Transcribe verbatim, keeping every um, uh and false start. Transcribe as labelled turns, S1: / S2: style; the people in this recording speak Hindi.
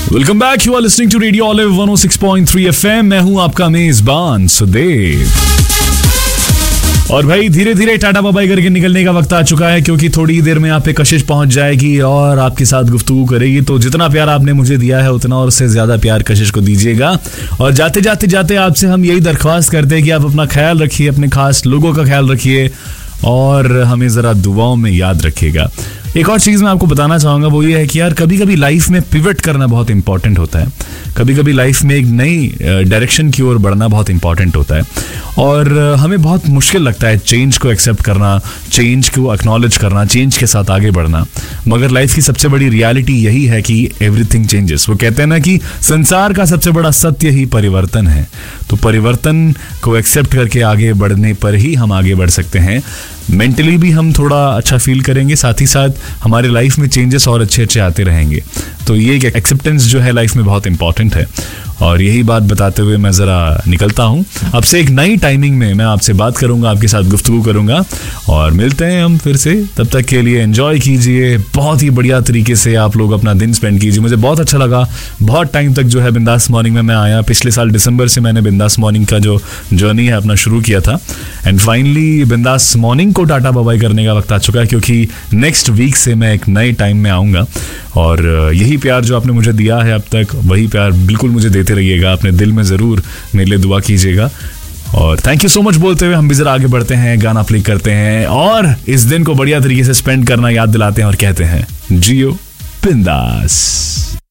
S1: Welcome back, you are listening to radio olive one O six point three FM. मैं हूं आपका मेजबान सुदेव। और भाई धीरे धीरे टाटा बाय करके निकलने का वक्त आ चुका है, क्योंकि थोड़ी देर में आप पे कशिश पहुंच जाएगी और आपके साथ गुफ्तगू करेगी। तो जितना प्यार आपने मुझे दिया है उतना और उससे ज्यादा प्यार कशिश को दीजिएगा। और जाते जाते जाते आपसे हम यही दरख्वास्त करते हैं कि आप अपना ख्याल रखिए, अपने खास लोगों का ख्याल रखिए और हमें जरा दुआओं में याद रखिएगा। एक और चीज़ मैं आपको बताना चाहूँगा, वो ये है कि यार कभी कभी लाइफ में पिवट करना बहुत इंपॉर्टेंट होता है। कभी कभी लाइफ में एक नई डायरेक्शन की ओर बढ़ना बहुत इंपॉर्टेंट होता है और हमें बहुत मुश्किल लगता है चेंज को एक्सेप्ट करना, चेंज को एक्नॉलेज करना, चेंज के साथ आगे बढ़ना। मगर लाइफ की सबसे बड़ी रियलिटी यही है कि एवरीथिंग चेंजेस। वो कहते हैं ना कि संसार का सबसे बड़ा सत्य ही परिवर्तन है। तो परिवर्तन को एक्सेप्ट करके आगे बढ़ने पर ही हम आगे बढ़ सकते हैं। मेंटली भी हम थोड़ा अच्छा फील करेंगे, साथ ही साथ हमारे लाइफ में चेंजेस और अच्छे अच्छे आते रहेंगे। तो ये एक एक्सेप्टेंस जो है लाइफ में बहुत इंपॉर्टेंट है। और यही बात बताते हुए मैं ज़रा निकलता हूँ। अब से एक नई टाइमिंग में मैं आपसे बात करूँगा, आपके साथ गुफ्तगू करूँगा और मिलते हैं हम फिर से। तब तक के लिए एंजॉय कीजिए, बहुत ही बढ़िया तरीके से आप लोग अपना दिन स्पेंड कीजिए। मुझे बहुत अच्छा लगा, बहुत टाइम तक जो है बिंदास मॉर्निंग में मैं आया। पिछले साल दिसंबर से मैंने बिंदास मॉर्निंग का जो जर्नी है अपना शुरू किया था एंड फाइनली बिंदास मॉर्निंग को टाटा बाय करने का वक्त आ चुका है, क्योंकि नेक्स्ट वीक से मैं एक नए टाइम में आऊँगा। और यही प्यार जो आपने मुझे दिया है अब तक, वही प्यार बिल्कुल मुझे देते रहिएगा। अपने दिल में ज़रूर मेरे लिए दुआ कीजिएगा। और थैंक यू सो मच बोलते हुए हम भी ज़रा आगे बढ़ते हैं, गाना प्ले करते हैं और इस दिन को बढ़िया तरीके से स्पेंड करना याद दिलाते हैं और कहते हैं जियो बिंदास।